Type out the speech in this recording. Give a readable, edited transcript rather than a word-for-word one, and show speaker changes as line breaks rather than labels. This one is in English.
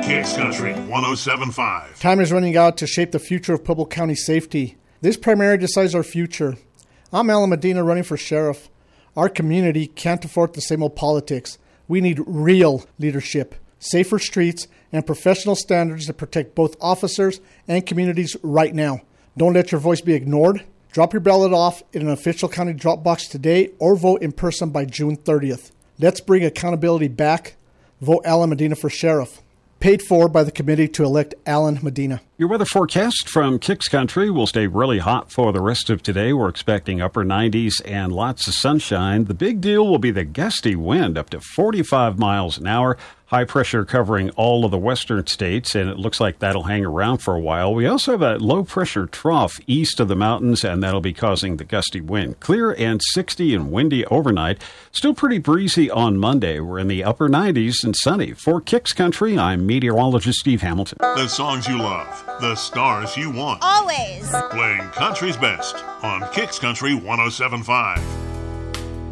Kicks Country 107.5.
Time is running out to shape the future of Pueblo County safety. This primary decides our future. I'm Alan Medina running for sheriff. Our community can't afford the same old politics. We need real leadership, safer streets, and professional standards that protect both officers and communities right now. Don't let your voice be ignored. Drop your ballot off in an official county drop box today or vote in person by June 30th. Let's bring accountability back. Vote Alan Medina for sheriff. Paid for by the committee to elect Alan Medina.
Your weather forecast from Kicks Country will stay really hot for the rest of today. We're expecting upper 90s and lots of sunshine. The big deal will be the gusty wind up to 45 miles an hour. High pressure covering all of the western states, and it looks like that'll hang around for a while. We also have a low-pressure trough east of the mountains, and that'll be causing the gusty wind. Clear and 60 and windy overnight. Still pretty breezy on Monday. We're in the upper 90s and sunny. For Kicks Country, I'm meteorologist Steve Hamilton.
The songs you love, the stars you want.
Always.
Playing country's best on Kicks Country 107.5.